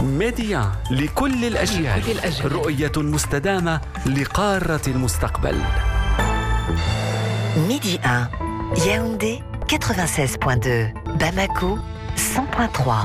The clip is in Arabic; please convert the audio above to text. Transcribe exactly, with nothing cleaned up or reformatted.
ميديا لكل الأجيال, لكل الأجيال. رؤية مستدامة لقارة المستقبل. Midi un, Yaoundé quatre-vingt-seize virgule deux, Bamako cent virgule trois.